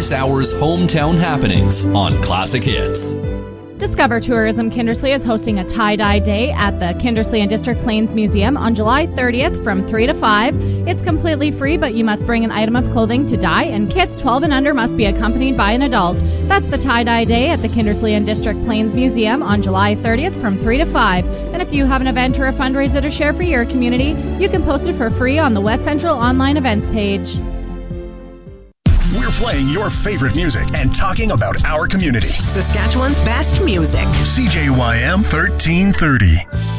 this hour's hometown happenings on Classic Hits. Discover Tourism Kindersley is hosting a tie-dye day at the Kindersley and District Plains Museum on July 30th from 3 to 5. It's completely free, but you must bring an item of clothing to dye, and kids 12 and under must be accompanied by an adult. That's the tie-dye day at the Kindersley and District Plains Museum on July 30th from 3 to 5. And if you have an event or a fundraiser to share for your community, you can post it for free on the West Central online events page. We're playing your favorite music and talking about our community. Saskatchewan's best music. CJYM 1330.